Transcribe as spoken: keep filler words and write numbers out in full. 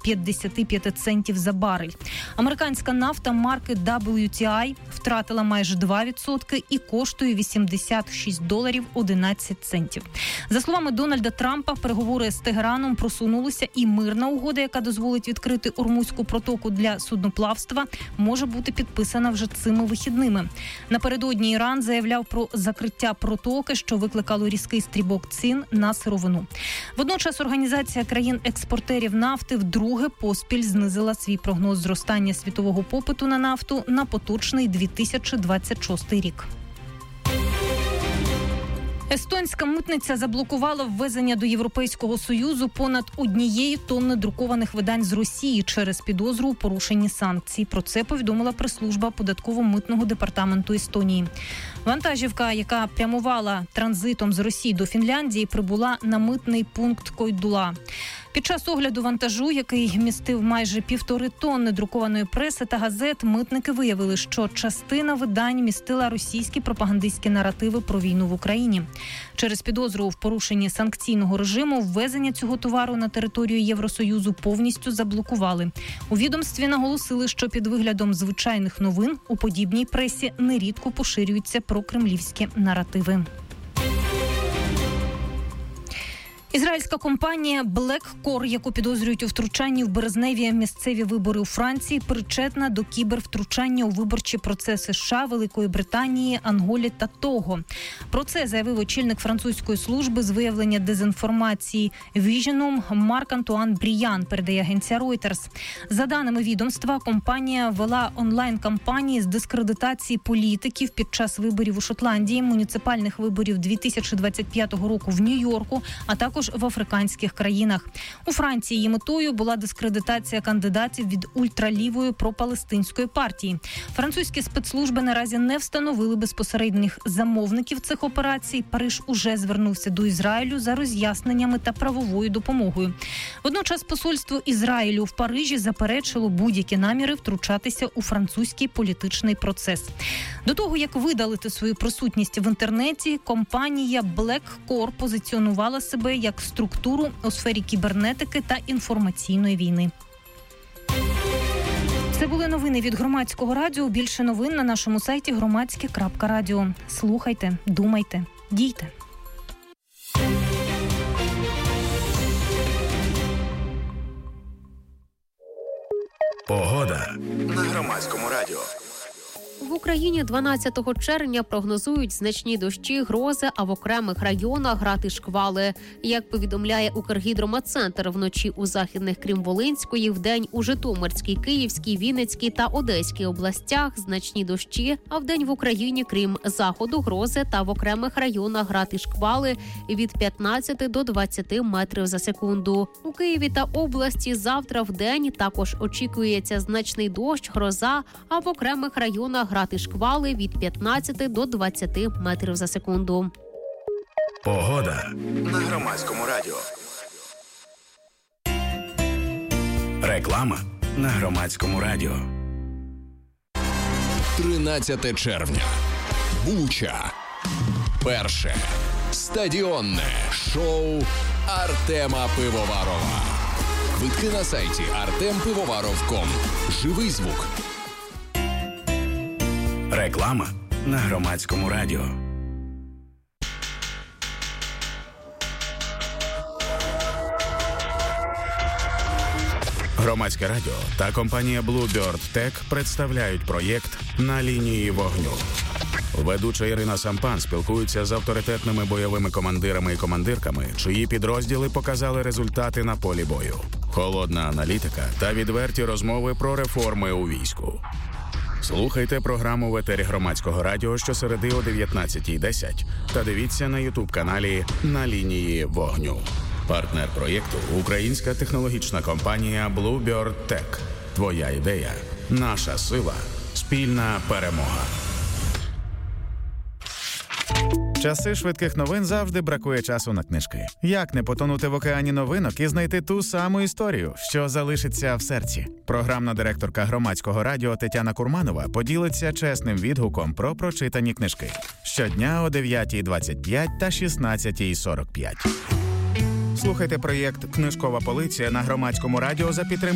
п'ятдесят п'ять центів за барель. Американська нафта марки дабл ю ті ай втратила майже два відсотки і коштує вісімдесят шість доларів одинадцять центів. За словами Дональда Трампа, переговори з Тегераном просунулися, і мирна угода, яка дозволить відкрити Ормузьку протоку для судноплавства, може бути підписана вже цими вихідними. Напередодні Іран заявляв про закриття протоки, що викликало різкий стрибок цін на сировину. Водночас Організація країн-експортерів нафти вдруге поспіль знизила свій прогноз зростання світового попиту на нафту на поточний дві тисячі двадцять шостий рік. Естонська митниця заблокувала ввезення до Європейського Союзу понад однієї тонни друкованих видань з Росії через підозру у порушенні санкцій. Про це повідомила прес-служба податково-митного департаменту Естонії. Вантажівка, яка прямувала транзитом з Росії до Фінляндії, прибула на митний пункт Койдула. Під час огляду вантажу, який містив майже півтори тонни друкованої преси та газет, митники виявили, що частина видань містила російські пропагандистські наративи про війну в Україні. Через підозру в порушенні санкційного режиму ввезення цього товару на територію Євросоюзу повністю заблокували. У відомстві наголосили, що під виглядом звичайних новин у подібній пресі нерідко поширюються прокремлівські наративи. Ізраїльська компанія BlackCore, яку підозрюють у втручанні в березневі місцеві вибори у Франції, причетна до кібервтручання у виборчі процеси США, Великої Британії, Анголі та Того. Про це заявив очільник французької служби з виявлення дезінформації Visionum Марк-Антуан Бріян, передає агенція Reuters. За даними відомства, компанія вела онлайн-кампанії з дискредитації політиків під час виборів у Шотландії, муніципальних виборів дві тисячі двадцять п'ятого року в Нью-Йорку, а також в африканських країнах. У Франції її метою була дискредитація кандидатів від ультралівої пропалестинської партії. Французькі спецслужби наразі не встановили безпосередніх замовників цих операцій. Париж уже звернувся до Ізраїлю за роз'ясненнями та правовою допомогою. Водночас посольство Ізраїлю в Парижі заперечило будь-які наміри втручатися у французький політичний процес. До того, як видалити свою присутність в інтернеті, компанія BlackCore позиціонувала себе як структуру у сфері кібернетики та інформаційної війни. Це були новини від Громадського радіо. Більше новин на нашому сайті громадське крапка радіо. Слухайте, думайте, дійте. Погода на Громадському радіо. В Україні дванадцятого червня прогнозують значні дощі, грози, а в окремих районах град і шквали. Як повідомляє Укргідрометцентр, вночі у західних, крім Волинської, вдень у Житомирській, Київській, Вінницькій та Одеській областях значні дощі, а вдень в Україні, крім заходу, грози та в окремих районах град і шквали від п'ятнадцяти до двадцяти метрів за секунду. У Києві та області завтра вдень також очікується значний дощ, гроза, а в окремих районах град і шквали від п'ятнадцяти до двадцяти метрів за секунду. Погода на Громадському радіо. Реклама на Громадському радіо. тринадцяте червня. Буча. Перше стадіонне шоу Артема Пивоварова. Квитки на сайті артем пивоваров крапка ком. Живий звук. Реклама на Громадському радіо. Громадське радіо та компанія Bluebird Tech представляють проєкт «На лінії вогню». Ведуча Ірина Сампан спілкується з авторитетними бойовими командирами і командирками, чиї підрозділи показали результати на полі бою. Холодна аналітика та відверті розмови про реформи у війську. Слухайте програму в етері Громадського радіо щосереди о дев'ятнадцятій десять та дивіться на ютуб-каналі «На лінії вогню». Партнер проєкту – українська технологічна компанія Bluebird Tech. Твоя ідея – наша сила. Спільна перемога. Часи швидких новин завжди бракує часу на книжки. Як не потонути в океані новинок і знайти ту саму історію, що залишиться в серці? Програмна директорка Громадського радіо Тетяна Курманова поділиться чесним відгуком про прочитані книжки. Щодня о дев'ятій двадцять п'ять та шістнадцятій сорок п'ять. Слухайте проєкт «Книжкова полиця» на Громадському радіо за підтримки